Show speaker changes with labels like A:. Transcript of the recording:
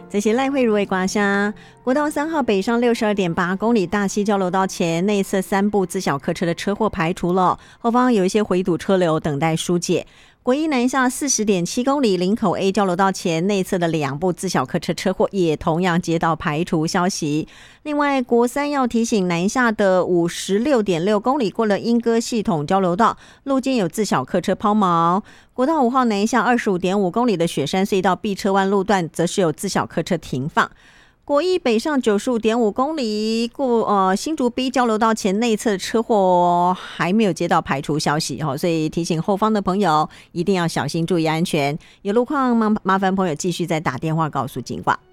A: 这是赖慧如的歌声。国道3号北上62.8公里大溪交流道前内侧3部自小客车的车祸排除了，后方有一些回堵车流等待疏解。国一南下40.7公里林口 A 交流道前内侧的2部自小客车车祸也同样接到排除消息。另外国3要提醒南下的56.6公里过了莺歌系统交流道，路肩有自小客车抛锚。国道5号南下25.5公里的雪山隧道碧车湾路段则是有自小客车停放。国一北上95.5公里过新竹 B 交流道前内侧的车祸还没有接到排除消息，所以提醒后方的朋友一定要小心注意安全。有路况麻烦朋友继续再打电话告诉警广。